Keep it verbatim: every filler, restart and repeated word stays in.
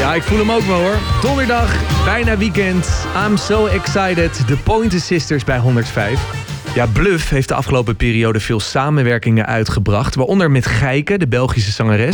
Ja, ik voel hem ook wel hoor. Donderdag, bijna weekend. I'm so excited. De Pointer Sisters bij honderdvijf. Ja, Bluff heeft de afgelopen periode veel samenwerkingen uitgebracht. Waaronder met Gijke, de Belgische zangeres.